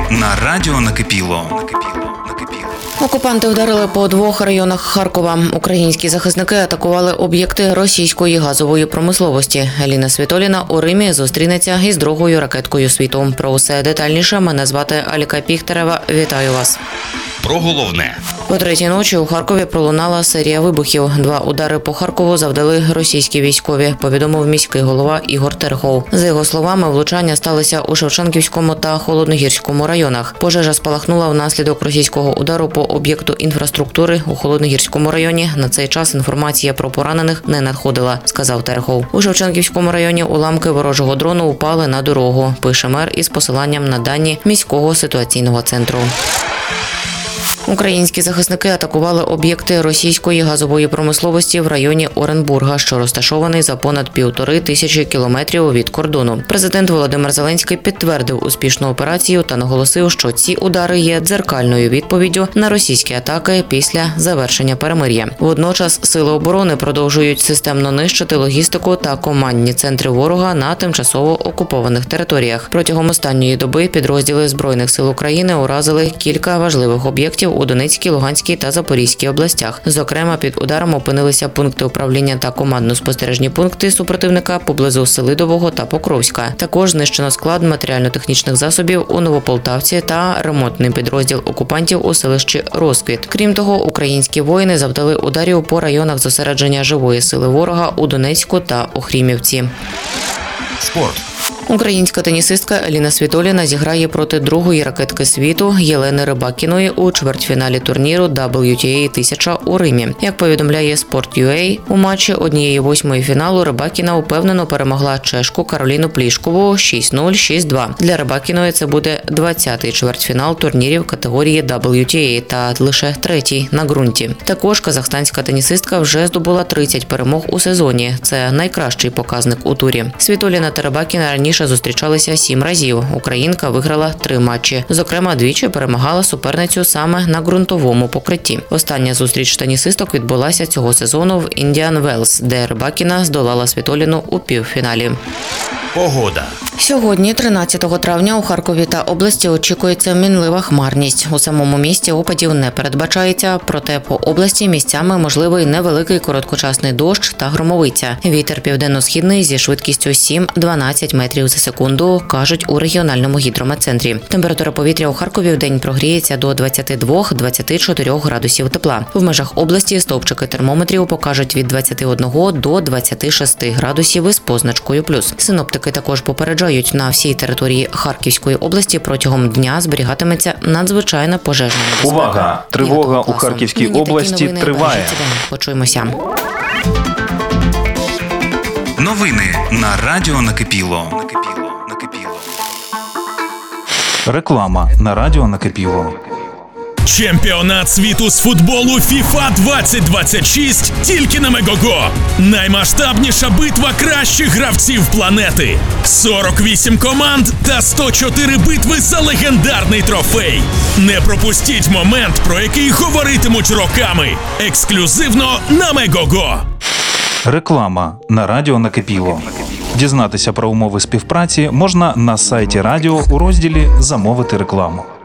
на радіо Накипіло. Окупанти вдарили по 2 районах Харкова. Українські захисники атакували об'єкти російської газової промисловості. Еліна Світоліна у Римі зустрінеться із другою ракеткою світу. Про усе детальніше. Мене звати Аліка Піхтерева. Вітаю вас. Про головне. О 3-й ночі у Харкові пролунала серія вибухів. 2 удари по Харкову завдали російські військові, повідомив міський голова Ігор Терехов. За його словами, влучання сталися у Шевченківському та Холодногірському районах. Пожежа спалахнула внаслідок російського удару по об'єкту інфраструктури у Холодногірському районі. На цей час інформація про поранених не надходила, сказав Терехов. У Шевченківському районі уламки ворожого дрону упали на дорогу, пише мер із посиланням на дані міського ситуаційного центру. Українські захисники атакували об'єкти російської газової промисловості в районі Оренбурга, що розташований за понад 1500 кілометрів від кордону. Президент Володимир Зеленський підтвердив успішну операцію та наголосив, що ці удари є дзеркальною відповіддю на російські атаки після завершення перемир'я. Водночас сили оборони продовжують системно нищити логістику та командні центри ворога на тимчасово окупованих територіях. Протягом останньої доби підрозділи Збройних сил України уразили кілька важливих об'єктів у Донецькій, Луганській та Запорізькій областях. Зокрема, під ударом опинилися пункти управління та командно-спостережні пункти супротивника поблизу Селидового та Покровська. Також знищено склад матеріально-технічних засобів у Новополтавці та ремонтний підрозділ окупантів у селищі Розквіт. Крім того, українські воїни завдали ударів по районах зосередження живої сили ворога у Донецьку та Охрімівці. Спорт. Українська тенісистка Еліна Світоліна зіграє проти другої ракетки світу Єлени Рибакіної у чвертьфіналі турніру WTA 1000 у Римі. Як повідомляє Sport.ua, у матчі 1/8 фіналу Рибакіна впевнено перемогла чешку Кароліну Плішкову 6-0, 6-2. Для Рибакіної це буде 20-й чвертьфінал турнірів категорії WTA та лише 3-й на ґрунті. Також казахстанська тенісистка вже здобула 30 перемог у сезоні. Це найкращий показник у турі. Світоліна та Рибакіна раніше зустрічалися 7 разів. Українка виграла 3 матчі. Зокрема, двічі перемагала суперницю саме на ґрунтовому покритті. Остання зустріч тенісисток відбулася цього сезону в Індіан Велс, де Рибакіна здолала Світоліну у півфіналі. Погода. Сьогодні, 13 травня, у Харкові та області очікується мінлива хмарність. У самому місті опадів не передбачається, проте по області місцями можливий невеликий короткочасний дощ та громовиця. Вітер південно-східний зі швидкістю 7-12 метрів за секунду, кажуть у регіональному гідрометцентрі. Температура повітря у Харкові вдень прогріється до 22-24 градусів тепла. В межах області стовпчики термометрів покажуть від 21 до 26 градусів із позначкою плюс. Синоптики також попереджають, на всій території Харківської області протягом дня зберігатиметься надзвичайна пожежна небезпека. Увага! Тривога у Харківській області триває. Почуємося. Новини на радіо Накипіло. Реклама на радіо Накипіло. Чемпіонат світу з футболу FIFA 2026 тільки на Мегого. Наймасштабніша битва кращих гравців планети. 48 команд та 104 битви за легендарний трофей. Не пропустіть момент, про який говоритимуть роками. Ексклюзивно на Мегого. Реклама на радіо Накипіло. Дізнатися про умови співпраці можна на сайті радіо у розділі «Замовити рекламу».